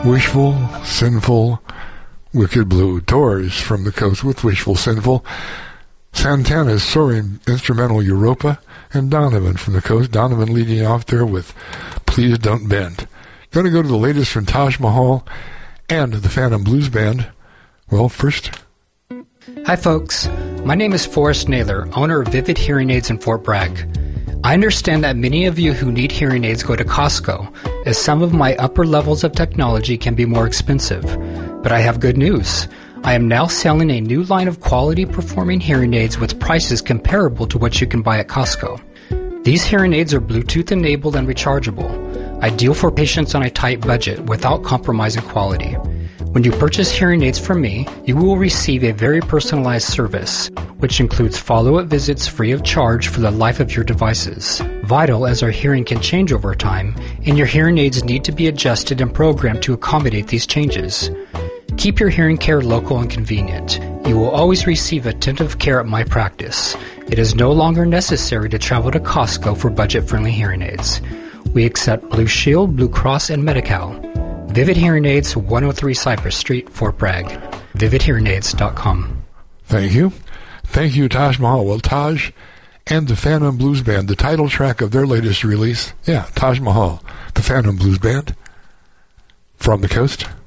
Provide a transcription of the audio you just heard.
Wishful, Sinful, Wicked Blue. Doors from the Coast with Wishful, Sinful. Santana's soaring instrumental Europa, and Donovan from the Coast. Donovan leading off there with Please Don't Bend. Going to go to the latest from Taj Mahal and the Phantom Blues Band. Well, first... Hi folks, my name is Forrest Naylor, owner of Vivid Hearing Aids in Fort Bragg. I understand that many of you who need hearing aids go to Costco, as some of my upper levels of technology can be more expensive. But I have good news. I am now selling a new line of quality performing hearing aids with prices comparable to what you can buy at Costco. These hearing aids are Bluetooth enabled and rechargeable, ideal for patients on a tight budget without compromising quality. When you purchase hearing aids from me, you will receive a very personalized service, which includes follow-up visits free of charge for the life of your devices. Vital, as our hearing can change over time, and your hearing aids need to be adjusted and programmed to accommodate these changes. Keep your hearing care local and convenient. You will always receive attentive care at my practice. It is no longer necessary to travel to Costco for budget-friendly hearing aids. We accept Blue Shield, Blue Cross, and Medi-Cal. Vivid Hearing Aids, 103 Cypress Street, Fort Bragg. VividHearingAids.com. Thank you. Thank you, Taj Mahal. Well, Taj and the Phantom Blues Band, the title track of their latest release. Yeah, Taj Mahal, the Phantom Blues Band from the Coast.